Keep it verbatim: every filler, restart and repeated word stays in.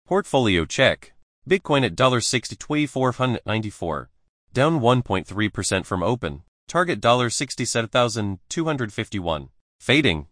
Portfolio check. Bitcoin at sixty-two thousand four hundred ninety-four. Down one point three percent from open. Target sixty-seven thousand two hundred fifty-one. Fading.